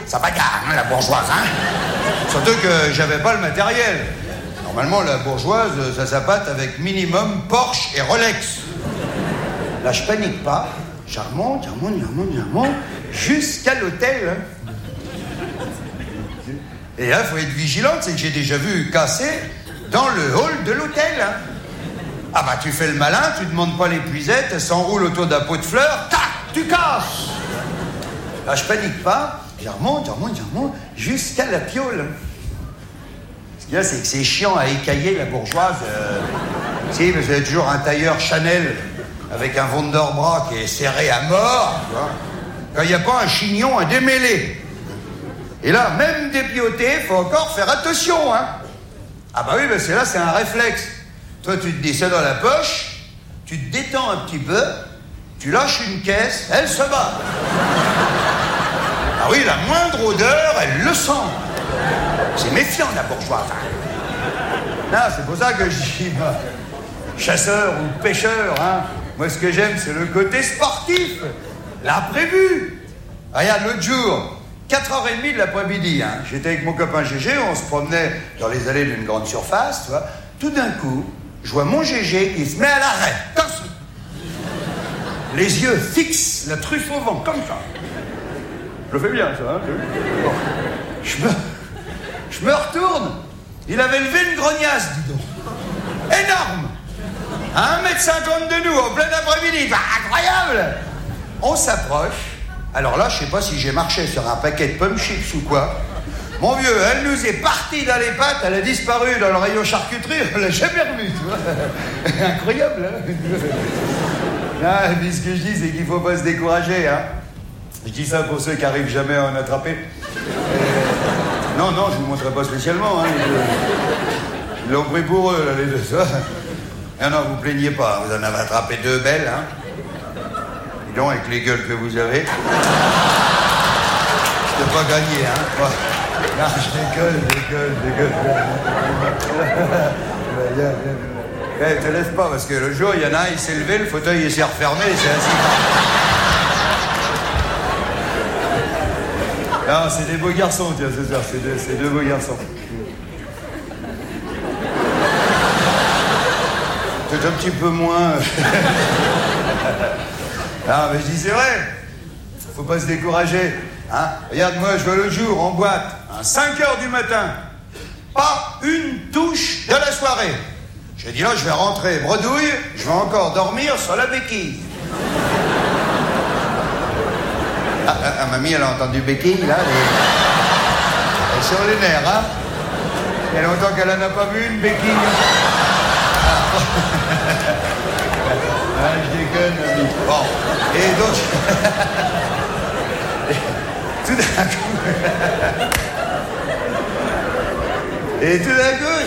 Ça bagarre, hein, la bourgeoise, hein. Surtout que j'avais pas le matériel. Normalement, la bourgeoise, ça s'appâte avec minimum Porsche et Rolex. Là, je panique pas. Je remonte, jusqu'à l'hôtel. Et là, faut être vigilante, c'est que j'ai déjà vu casser dans le hall de l'hôtel. Hein. Ah bah, tu fais le malin, tu demandes pas l'épuisette, elle s'enroule autour d'un pot de fleurs, tac, tu casses. Là, je panique pas, je remonte, jusqu'à la piole. Ce qu'il y a, c'est que c'est chiant à écailler la bourgeoise. Si, parce qu'il y a toujours un tailleur Chanel avec un Wonderbra qui est serré à mort, tu vois. Quand il n'y a pas un chignon à démêler. Et là, même dépioté, faut encore faire attention, hein. Ah bah oui, parce que là, c'est un réflexe. Toi, tu te dis ça dans la poche, tu te détends un petit peu, tu lâches une caisse, elle se bat. Ah oui, la moindre odeur, elle le sent. C'est méfiant, la bourgeoise. Non, c'est pour ça que je dis, chasseur ou pêcheur, hein. Moi, ce que j'aime, c'est le côté sportif, l'imprévu. Regarde, l'autre jour, 4h30 de l'après-midi, hein, j'étais avec mon copain Gégé, on se promenait dans les allées d'une grande surface, tu vois. Tout d'un coup, je vois mon Gégé qui se met à l'arrêt, comme ça. Les yeux fixes, la truffe au vent, comme ça. Je le fais bien, ça, hein. Bon. Je me retourne. Il avait levé une grognasse, dis donc. Énorme. À 1m50 de nous, en plein après-midi. Bah, incroyable. On s'approche. Alors là, je sais pas si j'ai marché sur un paquet de pommes chips ou quoi. Mon vieux, elle nous est partie dans les pattes, elle a disparu dans le rayon charcuterie, on l'a jamais revue, tu vois. Incroyable, hein. Ah, puis ce que je dis, c'est qu'il faut pas se décourager, hein. Je dis ça pour ceux qui arrivent jamais à en attraper. Non, je vous montrerai pas spécialement, hein. Ils l'ont pris pour eux, là, les deux, ça. Non, vous plaignez pas, vous en avez attrapé deux belles, hein. Dis donc, avec les gueules que vous avez. Je peux pas gagner, hein. Ouais. Non, je dégueule. Te laisse pas, parce que le jour, il y en a un, il s'est levé, le fauteuil, il s'est refermé, il s'est assis. Non, c'est des beaux garçons, tiens, ce soir, c'est deux beaux garçons. Peut-être un petit peu moins. Non, mais je dis, c'est vrai. Faut pas se décourager. Hein? Regarde, moi, je vais l'autre jour en boîte, à 5h du matin. Pas une touche de la soirée. J'ai dit, là, je vais rentrer bredouille, je vais encore dormir sur la béquille. Mamie, elle a entendu béquille, là. Elle est sur les nerfs, hein. Il y a longtemps qu'elle en a pas vu, une béquille. Ah, je déconne, mamie. Bon, et donc... tout d'un coup... Et tout d'un coup...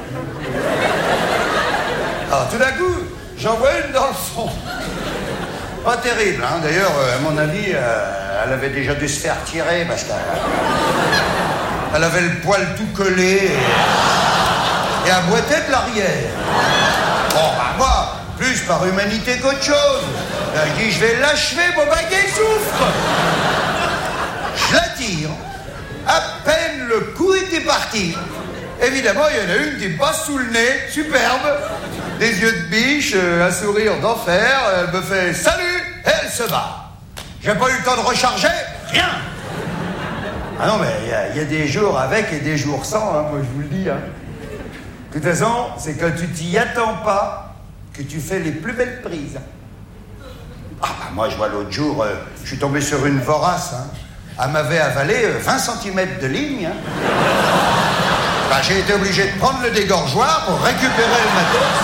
Alors, tout d'un coup, j'en vois une dans le fond. Pas terrible, hein. D'ailleurs, à mon avis, elle avait déjà dû se faire tirer parce qu'elle avait le poil tout collé et elle boitait de l'arrière. Bon, bah moi, plus par humanité qu'autre chose. Je dis, je vais l'achever, mon baguet souffre. Je la tire. À peine le coup était parti. Évidemment, il y en a une qui me passe sous le nez, superbe. Des yeux de biche, un sourire d'enfer. Elle me fait « Salut !» et elle se bat. J'ai pas eu le temps de recharger, rien. Ah non, mais il y a des jours avec et des jours sans, hein, moi je vous le dis. Hein. De toute façon, c'est quand tu t'y attends pas que tu fais les plus belles prises. Ah bah moi, je vois l'autre jour, je suis tombé sur une vorace. Hein. Elle m'avait avalé 20 cm de ligne. Hein. Bah, j'ai été obligé de prendre le dégorgeoir pour récupérer le matos.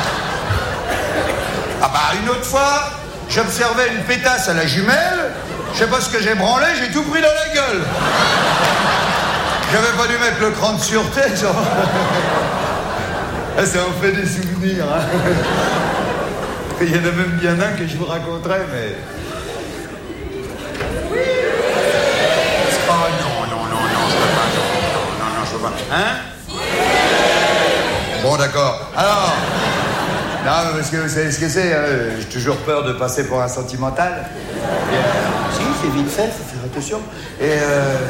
Ah bah, une autre fois, j'observais une pétasse à la jumelle, je sais pas ce que j'ai branlé, j'ai tout pris dans la gueule. J'avais pas dû mettre le cran de sûreté, genre. Ça en fait des souvenirs, hein. Il y en a même bien un que je vous raconterai, mais... Oh non, je peux pas. Hein? Bon, d'accord. Alors... Non, parce que vous savez ce que c'est, hein, j'ai toujours peur de passer pour un sentimental. Si, c'est vite fait, faut faire attention. Et